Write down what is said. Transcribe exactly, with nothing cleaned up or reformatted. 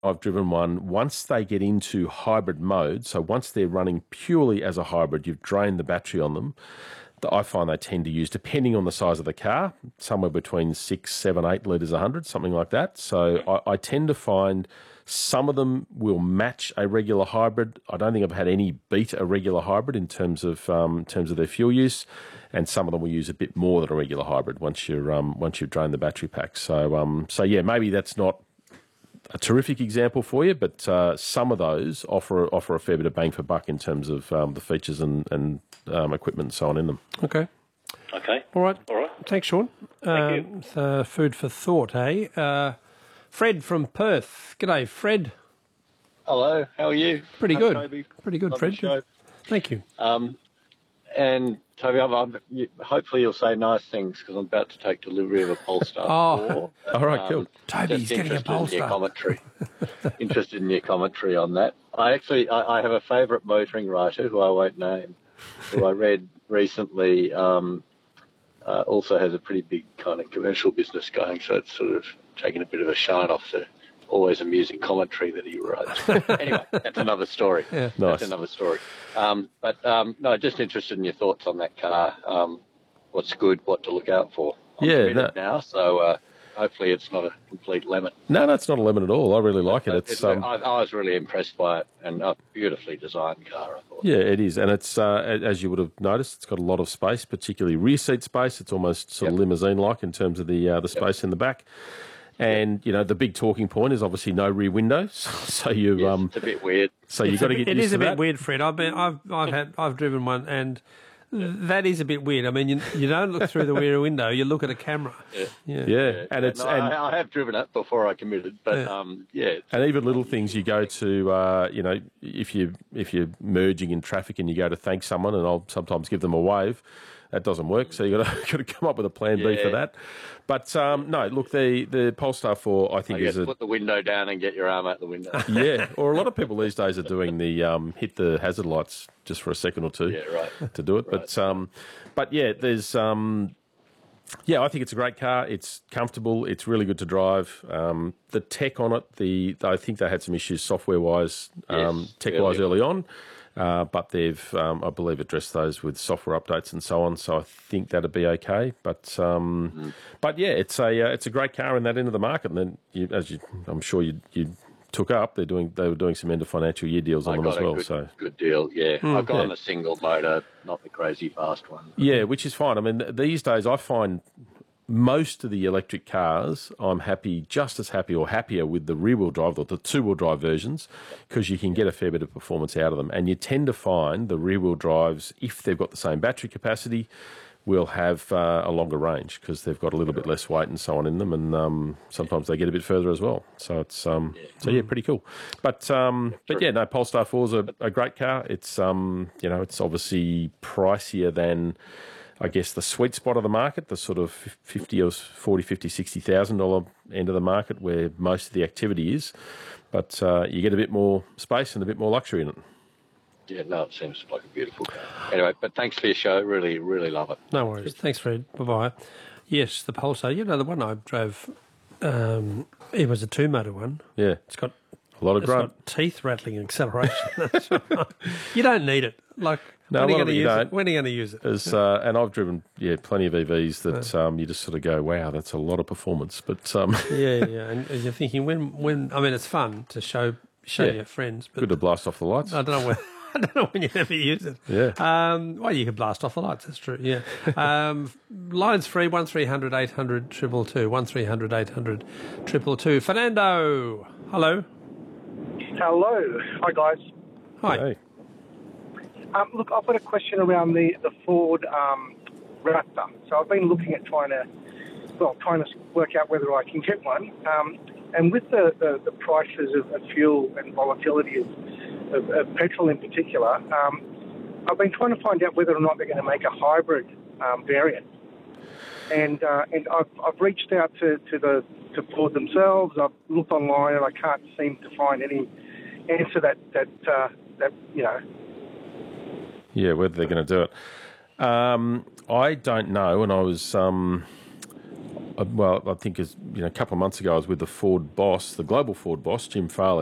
I've driven one, once they get into hybrid mode, so once they're running purely as a hybrid, you've drained the battery on them, I find they tend to use, depending on the size of the car, somewhere between six, seven, eight litres a hundred, something like that. So I, I tend to find some of them will match a regular hybrid. I don't think I've had any beat a regular hybrid in terms of um, in terms of their fuel use, and some of them will use a bit more than a regular hybrid once you're um, once you've drained the battery pack. So um, so yeah, maybe that's not a terrific example for you, but uh, some of those offer offer a fair bit of bang for buck in terms of um, the features and and um, equipment and so on in them. Okay. Okay. All right. All right. Thanks, Sean. Thank um, you. Uh, food for thought, eh? Uh, Fred from Perth. G'day, Fred. Hello. How are you? Pretty Hi, good. Toby. Pretty good, Lovely Fred. show. Thank you. Um, and Toby, I'm, I'm, you, hopefully you'll say nice things because I'm about to take delivery of a Polestar. Oh, four. All right, cool. Toby's Just getting a interested in Polestar. your commentary. Interested in your commentary on that. I actually, I, I have a favourite motoring writer who I won't name, who I read recently. Um, uh, also has a pretty big kind of commercial business going, so it's sort of taken a bit of a shine off the always amusing commentary that he writes. Anyway, that's another story. Yeah. That's Nice. another story. Um, but um, no, just interested in your thoughts on that car. Um, what's good, what to look out for. I'm Yeah, committed no- now, so uh, hopefully it's not a complete lemon. No, no, it's not a lemon at all. I really like it. But It's it's- um, I, I was really impressed by it, and a beautifully designed car, I thought. yeah, it is, and it's uh, a- as you would have noticed, it's got a lot of space, particularly rear seat space. It's almost sort of Yep. limousine-like in terms of the uh, the space in the back. And you know, the big talking point is obviously no rear windows. So you Yes, um, it's a bit weird. so you It's got a to bit- get It used is to a bit that. weird, Fred. I've been, I've, I've had, I've driven one, and that is a bit weird. I mean, you, you don't look through the rear window; you look at a camera. Yeah. Yeah. Yeah, and it's No, and, I, I have driven it before I committed, but Yeah. um, yeah, it's- and even little things you go to, uh, you know, if you if you're merging in traffic and you go to thank someone, and I'll sometimes give them a wave. That doesn't work, so you got to got to come up with a plan B for Yeah. that. But um, no, look, the the Polestar four, I I think, guess is a put the window down and get your arm out the window. yeah. Or a lot of people these days are doing the um, hit the hazard lights just for a second or two Yeah, right. to do it. But um, but yeah, there's um, yeah, I think it's a great car. It's comfortable. It's really good to drive. Um, the tech on it, the I think they had some issues software wise, um, Yes, tech wise early early on. Uh, but they've, um, I believe, addressed those with software updates and so on. So I think that'd be okay. But um, Mm. but yeah, it's a uh, it's a great car in that end of the market. And then, you, as you, I'm sure you you took up, they're doing they were doing some end of financial year deals on I them got as a well. good, So good deal. Yeah, I've gone yeah. a single motor, not the crazy fast one. yeah, which is fine. I mean, these days I find most of the electric cars, I'm happy, just as happy or happier with the rear-wheel drive or the two-wheel drive versions, because you can get a fair bit of performance out of them. And you tend to find the rear-wheel drives, if they've got the same battery capacity, will have uh, a longer range because they've got a little bit less weight and so on in them, and um, sometimes they get a bit further as well. So it's um, so yeah, pretty cool. But um, but yeah, no, Polestar four is a, a great car. It's um, you know, it's obviously pricier than, I guess, the sweet spot of the market, the sort of fifty or forty, fifty, sixty thousand dollar end of the market where most of the activity is. But uh, you get a bit more space and a bit more luxury in it. Yeah, no, it seems like a beautiful car. Anyway, but thanks for your show. Really, really love it. No worries. Thanks, Fred. Bye-bye. Yes, the Polestar. You know, the one I drove, um, it was a two-motor one. Yeah, It's got, a lot of it's grunt. got teeth rattling acceleration. That's right. You don't need it. Like, No, when a are lot you of going to it you use don't. it? When are you going to use it? As, uh, and I've driven, yeah, plenty of E Vs that um, you just sort of go, wow, that's a lot of performance. But um, yeah, yeah. And you're thinking, when, when, I mean, it's fun to show show Yeah. your friends, but good to blast off the lights. I don't know when. I don't know when you ever use it. Yeah. Um, well, you can blast off the lights. That's true. Yeah. Um, lines free. One three hundred eight hundred triple two. One three hundred eight hundred triple two. Fernando. Hello. Hello. Hi, guys. Hi. Hey. Um, look, I've got a question around the, the Ford um, Raptor. So I've been looking at trying to, well, trying to work out whether I can get one. Um, and with the, the, the prices of, of fuel and volatility of, of, of petrol in particular, um, I've been trying to find out whether or not they're going to make a hybrid um, variant. And uh, and I've, I've reached out to, to the to Ford themselves. I've looked online and I can't seem to find any answer that that uh, that you know. Yeah, whether they're going to do it. Um, I don't know, and I was, um, well, I think as you know, a couple of months ago, I was with the Ford boss, the global Ford boss, Jim Farley.